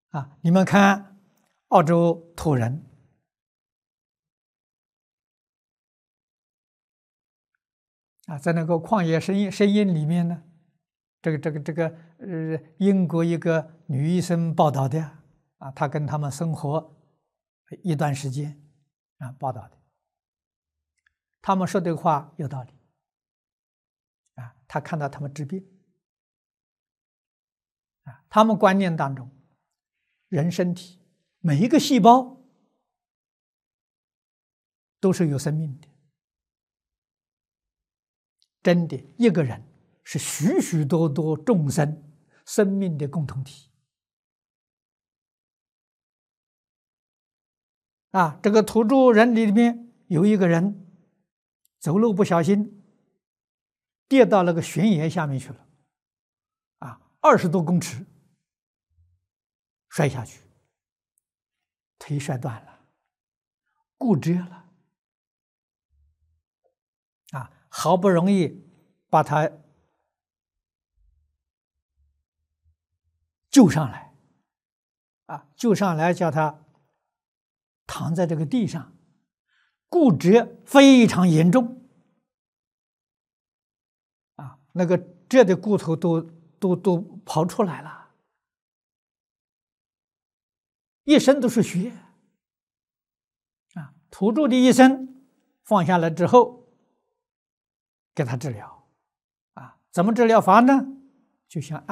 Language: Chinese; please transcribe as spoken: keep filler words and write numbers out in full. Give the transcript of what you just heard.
啊，你们看澳洲土人啊，在那个旷野声音声音里面呢，这个这个这个呃，英国一个女医生报道的啊，她跟他们生活一段时间啊，报道的，他们说这个话有道理啊，他看到他们治病啊，他们观念当中，人身体每一个细胞都是有生命的，真的，一个人是许许多多众生生命的共同体啊！这个土著人里面有一个人走路不小心跌到那个悬崖下面去了，啊，二十多公尺摔下去，腿摔断了，骨折了，啊，好不容易把他救上来，啊，救上来叫他躺在这个地上，骨折非常严重，啊，那个这的骨头都都都刨出来了，一身都是血，啊，土著的医生放下来之后，给他治疗，啊，怎么治疗法呢？就像